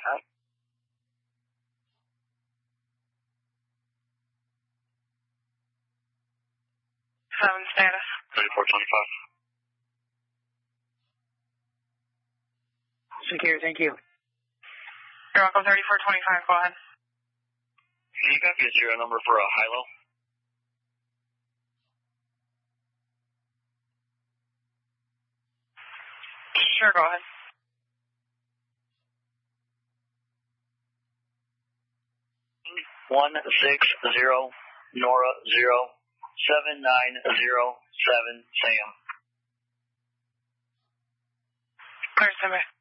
7 status. 3425. Secure, thank you. You're welcome, 3425, go ahead. Can you copy a serial number for a high-low? Sure, go ahead. One 6-0 Nora 0-7907 Sam. Clear, stand by.